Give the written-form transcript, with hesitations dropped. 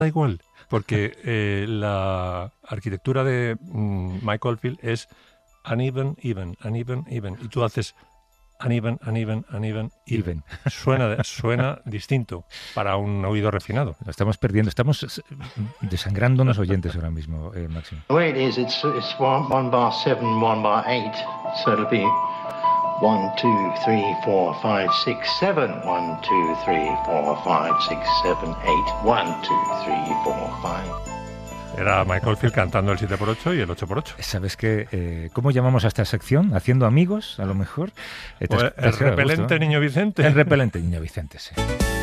da igual, porque la arquitectura de Mike Oldfield es uneven, even, uneven, even. Y tú haces uneven, uneven, uneven, even. Suena distinto para un oído refinado. Lo estamos perdiendo, estamos desangrando unos oyentes ahora mismo, Máximo. The way it is, it's one bar 7, 1 bar 8, so it'll be 1, 2, 3, 4, 5, 6, 7, 1, 2, 3, 4, 5, 6, 7, 8, 1, 2, 3, 4, 5. Era Mike Oldfield cantando el 7x8 y el 8x8. ¿Sabes qué? ¿Cómo llamamos a esta sección? ¿Haciendo amigos, a lo mejor? El repelente Niño Vicente. El repelente Niño Vicente, sí.